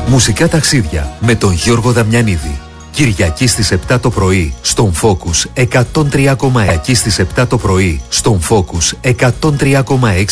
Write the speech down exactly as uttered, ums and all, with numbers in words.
Μουσικά ταξίδια με τον Γιώργο Δαμιανίδη. Κυριακή στις επτά το πρωί στον Focus εκατόν τρία κόμμα έξι. Κυριακή στις επτά το πρωί στον Focus εκατόν τρία κόμμα έξι.